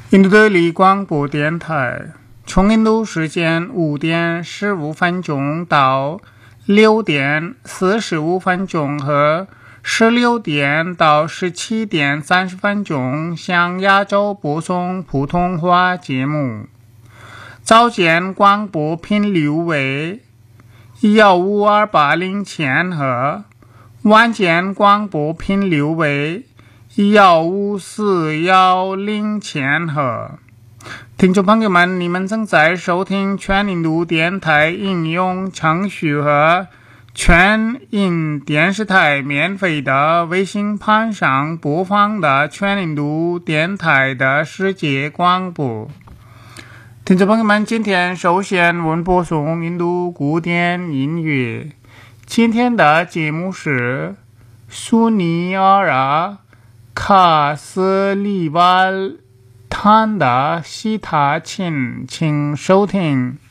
印度德里广播电台，从印度时间5点15分钟到6点45分钟和16点到17点30分钟向亚洲播送普通话节目。早间广播频率为15280千赫，晚间广播频率为15410千赫。听众朋友们，你们正在收听全印度电台应用程序和全印电视台免费的微信盘上播放的全印度电台的世界广播。听众朋友们，今天首先我们播送印度古典音乐。今天的节目是苏尼阿拉卡斯利瓦弹的西塔琴，请收听。